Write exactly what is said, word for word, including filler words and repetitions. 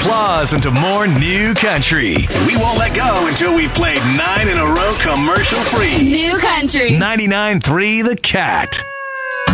applause into more new country. We won't let go until we've played nine in a row commercial free. New country. ninety-nine point three The Cat.